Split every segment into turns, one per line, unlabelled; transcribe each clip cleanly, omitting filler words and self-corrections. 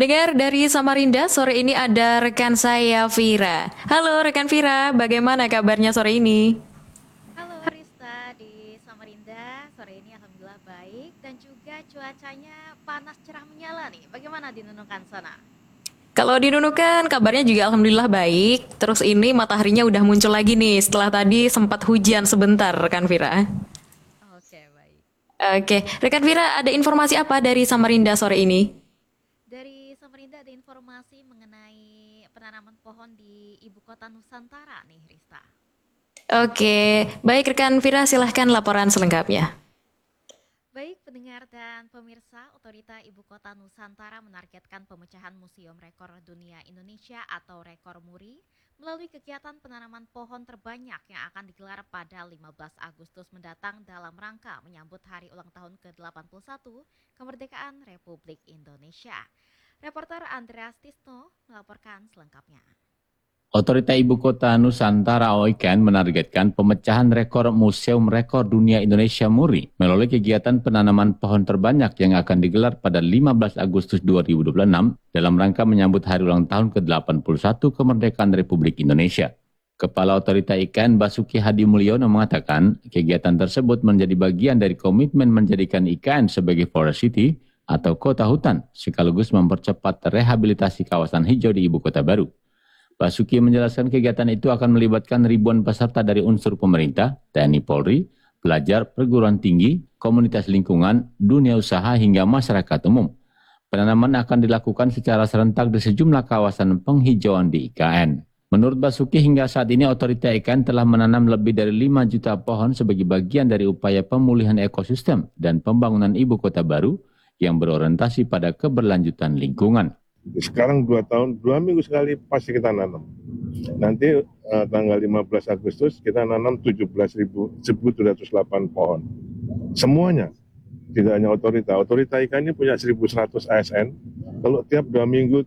Pendengar dari Samarinda, sore ini ada rekan saya Vira. Halo rekan Vira, bagaimana kabarnya sore ini?
Halo Rista di Samarinda, sore ini alhamdulillah baik dan juga cuacanya panas cerah menyala nih. Bagaimana di Nunukan sana?
Kalau di Nunukan kabarnya juga alhamdulillah baik. Terus ini mataharinya udah muncul lagi nih setelah tadi sempat hujan sebentar rekan Vira.
Oke, baik.
Oke, rekan Vira ada informasi apa dari Samarinda sore ini?
Dari Samarinda ada informasi mengenai penanaman pohon di ibu kota Nusantara nih Rista.
Oke, baik rekan Vira silahkan laporan selengkapnya.
Baik pendengar dan pemirsa, Otorita Ibu Kota Nusantara menargetkan pemecahan Museum Rekor Dunia Indonesia atau Rekor Muri melalui kegiatan penanaman pohon terbanyak yang akan digelar pada 15 Agustus mendatang dalam rangka menyambut hari ulang tahun ke-81 kemerdekaan Republik Indonesia. Reporter Andreas Tisno melaporkan selengkapnya.
Otorita Ibu Kota Nusantara OIKN menargetkan pemecahan rekor Museum Rekor Dunia Indonesia Muri melalui kegiatan penanaman pohon terbanyak yang akan digelar pada 15 Agustus 2026 dalam rangka menyambut hari ulang tahun ke-81 kemerdekaan Republik Indonesia. Kepala Otorita IKN Basuki Hadi Mulyono mengatakan kegiatan tersebut menjadi bagian dari komitmen menjadikan IKN sebagai Forest City atau kota hutan sekaligus mempercepat rehabilitasi kawasan hijau di Ibu Kota baru. Basuki menjelaskan kegiatan itu akan melibatkan ribuan peserta dari unsur pemerintah, TNI Polri, pelajar, perguruan tinggi, komunitas lingkungan, dunia usaha hingga masyarakat umum. Penanaman akan dilakukan secara serentak di sejumlah kawasan penghijauan di IKN. Menurut Basuki hingga saat ini otorita IKN telah menanam lebih dari 5 juta pohon sebagai bagian dari upaya pemulihan ekosistem dan pembangunan ibu kota baru yang berorientasi pada keberlanjutan lingkungan.
Sekarang 2 tahun, 2 minggu sekali pasti kita nanam. Nanti tanggal 15 Agustus kita nanam 17.708 pohon. Semuanya, tidak hanya otorita. Otorita IKN ini punya 1.100 ASN. Kalau tiap 2 minggu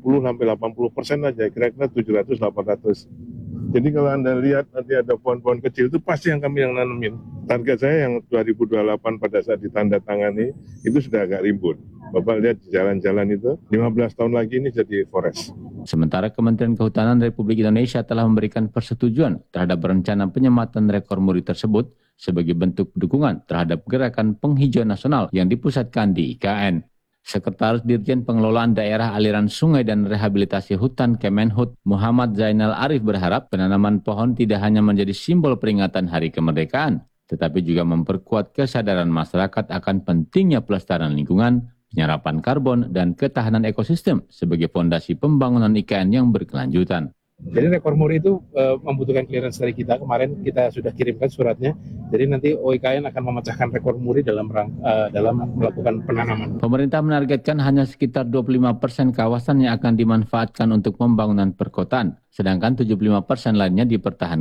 70-80% aja, kira-kira 700-800. Jadi kalau Anda lihat nanti ada pohon-pohon kecil itu pasti yang kami yang nanemin. Target saya yang 2028 pada saat ditandatangani itu sudah agak ribut. Bapak lihat di jalan-jalan itu, 15 tahun lagi ini jadi forest.
Sementara Kementerian Kehutanan Republik Indonesia telah memberikan persetujuan terhadap rencana penyematan rekor muri tersebut sebagai bentuk dukungan terhadap gerakan penghijauan nasional yang dipusatkan di IKN. Sekretaris Dirjen Pengelolaan Daerah Aliran Sungai dan Rehabilitasi Hutan Kemenhut Muhammad Zainal Arif berharap penanaman pohon tidak hanya menjadi simbol peringatan Hari Kemerdekaan, tetapi juga memperkuat kesadaran masyarakat akan pentingnya pelestarian lingkungan, penyerapan karbon, dan ketahanan ekosistem sebagai fondasi pembangunan IKN yang berkelanjutan.
Jadi rekor muri itu membutuhkan clearance dari kita. Kemarin kita sudah kirimkan suratnya. Jadi nanti OIKN akan memecahkan rekor muri dalam melakukan penanaman.
Pemerintah menargetkan hanya sekitar 25% kawasan yang akan dimanfaatkan untuk pembangunan perkotaan, sedangkan 75% lainnya dipertahankan